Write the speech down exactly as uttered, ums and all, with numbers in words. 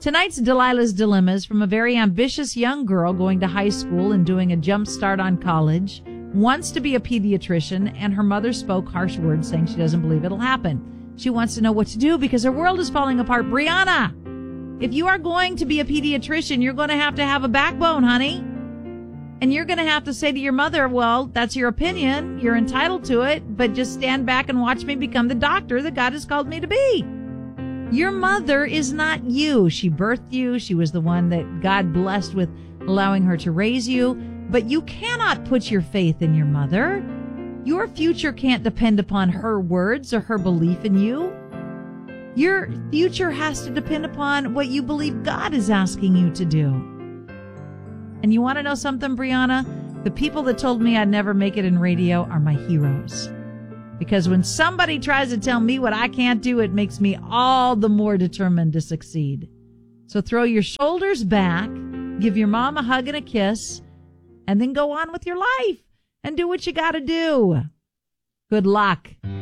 Tonight's Delilah's Dilemmas from a very ambitious young girl going to high school and doing a jump start on college, wants to be a pediatrician, and her mother spoke harsh words saying she doesn't believe it'll happen. She wants to know what to do because her world is falling apart. Brianna, if you are going to be a pediatrician, you're going to have to have a backbone, honey. And you're going to have to say to your mother, well, that's your opinion. You're entitled to it, but just stand back and watch me become the doctor that God has called me to be. Your mother is not you. She birthed you. She was the one that God blessed with allowing her to raise you. But you cannot put your faith in your mother. Your future can't depend upon her words or her belief in you. Your future has to depend upon what you believe God is asking you to do. And you want to know something, Brianna? The people that told me I'd never make it in radio are my heroes. Because when somebody tries to tell me what I can't do, it makes me all the more determined to succeed. So throw your shoulders back, give your mom a hug and a kiss, and then go on with your life and do what you got to do. Good luck.